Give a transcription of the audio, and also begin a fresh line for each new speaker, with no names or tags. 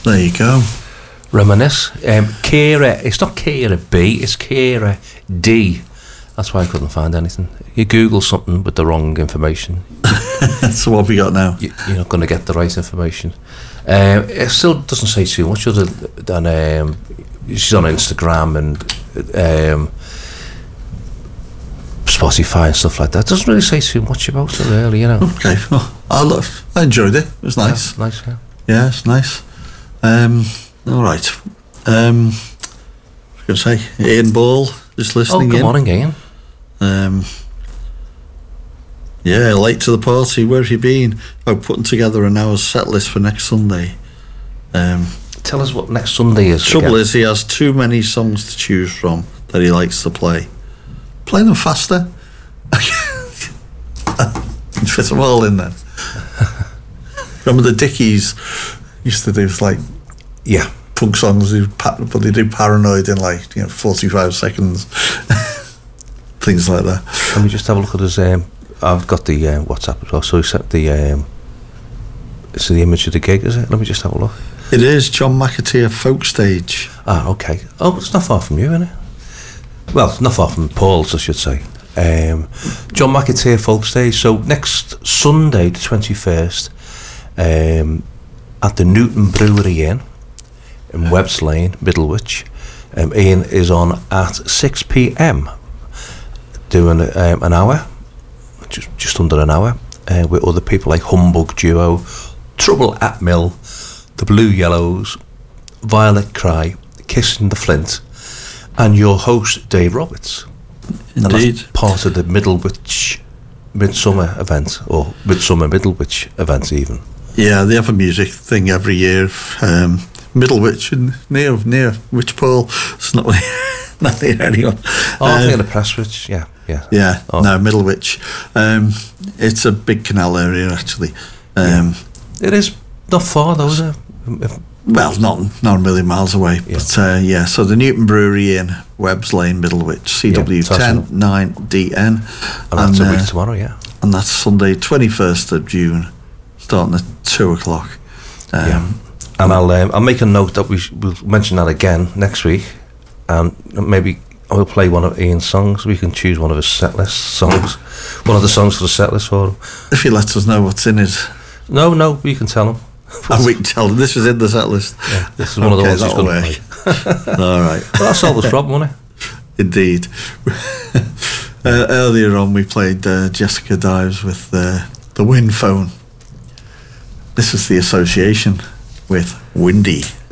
There you go.
Reminisce. Kira, it's not Kira B, it's Kira D. That's why I couldn't find anything. You Google something with the wrong information.
So what have we got now?
You're not going to get the right information. It still doesn't say too much other than she's on Instagram and Spotify and stuff like that. It doesn't really say too much about it really, you know.
Okay, well, I enjoyed it. It was nice.
Yeah, nice, yeah.
Yeah, it's nice. All right. I was going to say, Ian Ball is listening in.
Oh, good morning, Ian.
Yeah, late to the party. Where have you been? Oh, putting together an hour's set list for next Sunday.
Tell us what next Sunday is.
Trouble is, he has too many songs to choose from that he likes to play. Play them faster. Fit them all in then. Remember the Dickies used to do like punk songs, but they do Paranoid in 45 seconds. Things like that.
Let me just have a look at his. I've got the WhatsApp as well, so he sent the. It's the image of the gig, is it? Let me just have a look.
It is John McAteer Folk Stage.
Ah, okay. Oh, it's not far from you, isn't it? Well, it's not far from Paul's, I should say. John McAteer Folk Stage. So next Sunday, the 21st, at the Newton Brewery Inn in Webbs Lane, Middlewich. Ian is on at 6 p.m. doing an hour, just under an hour, with other people like Humbug Duo, Trouble at Mill, the Blue Yellows, Violet Cry, Kissing the Flint, and your host Dave Roberts.
Indeed.
And that's part of the Middlewich Midsummer event, or Midsummer Middlewich event even.
Yeah, they have a music thing every year. Middlewich and near Wychpole. It's not near anyone.
Oh, near the Prestwich, yeah. Oh.
No, Middlewich. It's a big canal area actually.
It is not far though, is it?
Well, not a million miles away. Yeah. But so the Newton Brewery Inn, Webbs Lane, Middlewich, CW10 9DN.
And that's a week tomorrow, yeah.
And that's Sunday, 21st of June, starting at 2:00.
And I'll make a note that we'll mention that again next week, and maybe I'll play one of Ian's songs. We can choose one of his set list songs, one of the songs for the set list for him.
If he lets us know what's in it.
No, we can tell him.
And we can tell him this is in the set list.
Yeah, this is one of the ones he's going to play.
All right.
Well, that solved the problem, won't it?
Indeed. Earlier on, we played Jessica Dives with the Wind Phone. This is the association with Windy.